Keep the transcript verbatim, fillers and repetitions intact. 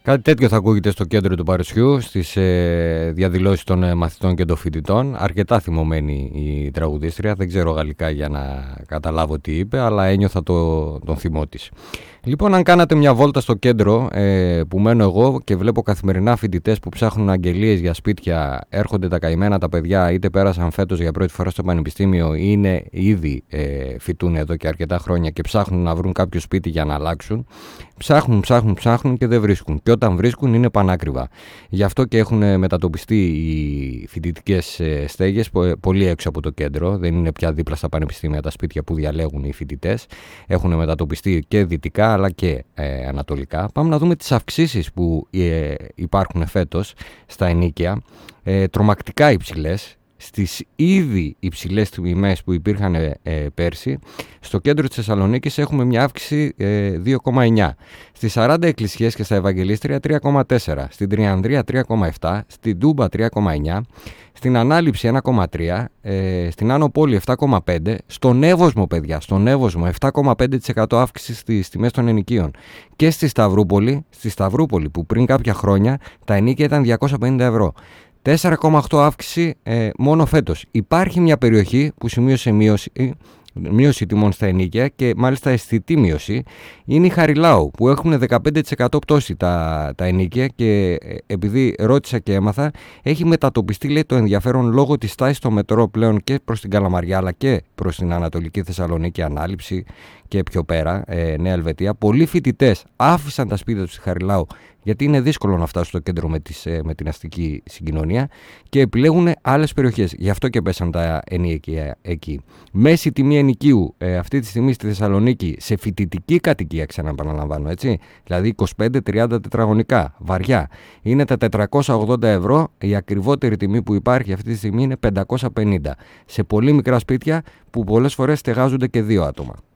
Κάτι τέτοιο θα ακούγεται στο κέντρο του Παρισιού, στις ε, διαδηλώσεις των ε, μαθητών και των φοιτητών. Αρκετά θυμωμένη η τραγουδίστρια, δεν ξέρω γαλλικά για να καταλάβω τι είπε, αλλά ένιωθα το, τον θυμό της. Λοιπόν, αν κάνατε μια βόλτα στο κέντρο ε, που μένω εγώ και βλέπω καθημερινά φοιτητές που ψάχνουν αγγελίες για σπίτια, έρχονται τα καημένα τα παιδιά, είτε πέρασαν φέτος για πρώτη φορά στο πανεπιστήμιο, είναι ήδη ε, φοιτούν εδώ και αρκετά χρόνια και ψάχνουν να βρουν κάποιο σπίτι για να αλλάξουν. Ψάχνουν, ψάχνουν, ψάχνουν και δεν βρίσκουν. Και όταν βρίσκουν είναι πανάκριβα. Γι' αυτό και έχουν μετατοπιστεί οι φοιτητικές στέγες πολύ έξω από το κέντρο. Δεν είναι πια δίπλα στα πανεπιστήμια τα σπίτια που διαλέγουν οι φοιτητές. Έχουν μετατοπιστεί και δυτικά αλλά και ε, ανατολικά. Πάμε να δούμε τις αυξήσεις που ε, υπάρχουν φέτος στα ενοίκια. Ε, τρομακτικά υψηλές. Στις ήδη υψηλές τιμές που υπήρχαν ε, πέρσι, στο κέντρο της Θεσσαλονίκης έχουμε μια αύξηση ε, δύο κόμμα εννιά. Στις σαράντα εκκλησιές και στα Ευαγγελίστρια τρία κόμμα τέσσερα, στην Τριανδρία τρία κόμμα επτά, στην Τούμπα τρία κόμμα εννιά, στην Ανάληψη ένα κόμμα τρία, ε, στην Άνω Πόλη επτά κόμμα πέντε, στον Εύωσμο, παιδιά, στον Εύωσμο επτά κόμμα πέντε τοις εκατό αύξηση στις τιμές των ενοικίων. Και στη Σταυρούπολη, στη Σταυρούπολη που πριν κάποια χρόνια τα ενοίκια ήταν διακόσια πενήντα ευρώ. τέσσερα κόμμα οκτώ αύξηση ε, μόνο φέτος. Υπάρχει μια περιοχή που σημείωσε μείωση, μείωση τιμών στα ενοίκια και μάλιστα αισθητή μείωση. Είναι η Χαριλάου που έχουν δεκαπέντε τοις εκατό πτώση τα, τα ενοίκια και ε, επειδή ρώτησα και έμαθα, έχει μετατοπιστεί, λέει, το ενδιαφέρον λόγω της τάσης στο μετρό πλέον και προς την Καλαμαριά αλλά και προς την Ανατολική Θεσσαλονίκη, Ανάληψη και πιο πέρα, ε, Νέα Ελβετία. Πολλοί φοιτητές άφησαν τα σπίτια τους στη Χαριλάου γιατί είναι δύσκολο να φτάσουν στο κέντρο με, τις, με την αστική συγκοινωνία και επιλέγουν άλλες περιοχές. Γι' αυτό και πέσαν τα ενοίκια εκεί. Μέση τιμή ενοικίου ε, αυτή τη στιγμή στη Θεσσαλονίκη σε φοιτητική κατοικία, ξαναπαναλαμβάνω, έτσι, δηλαδή είκοσι πέντε τριάντα τετραγωνικά, βαριά, είναι τα τετρακόσια ογδόντα ευρώ. Η ακριβότερη τιμή που υπάρχει αυτή τη στιγμή είναι πεντακόσια πενήντα. Σε πολύ μικρά σπίτια που πολλές φορές στεγάζονται και δύο άτομα.